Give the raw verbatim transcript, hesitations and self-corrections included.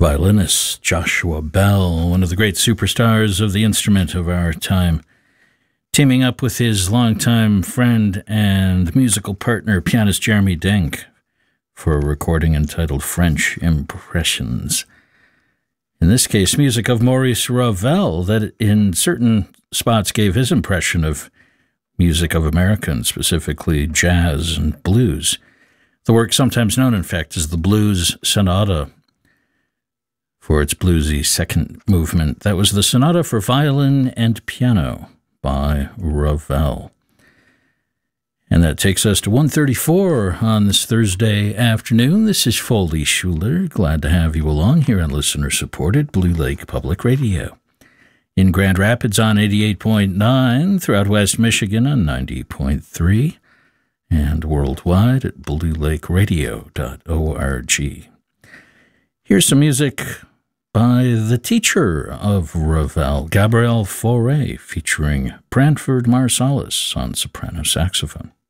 Violinist Joshua Bell, one of the great superstars of the instrument of our time, teaming up with his longtime friend and musical partner, pianist Jeremy Denk, for a recording entitled French Impressions. In this case, music of Maurice Ravel that in certain spots gave his impression of music of America, and specifically jazz and blues. The work sometimes known, in fact, as the Blues Sonata, for its bluesy second movement. That was the Sonata for Violin and Piano by Ravel. And that takes us to one thirty-four on this Thursday afternoon. This is Foley Schuler. Glad to have you along here on listener-supported Blue Lake Public Radio. In Grand Rapids on eighty-eight point nine, throughout West Michigan on ninety point three, and worldwide at blue lake radio dot org. Here's some music by the teacher of Ravel, Gabriel Fauré, featuring Branford Marsalis on soprano saxophone.